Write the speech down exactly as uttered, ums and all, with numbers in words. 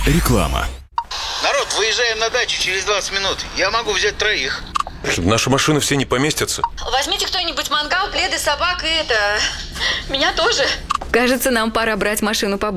Реклама. Народ, выезжаем на дачу через двадцать минут. Я могу взять троих. Наши машины все не поместятся. Возьмите кто-нибудь мангал, пледы, собак и это... Меня тоже. Кажется, нам пора брать машину побольше.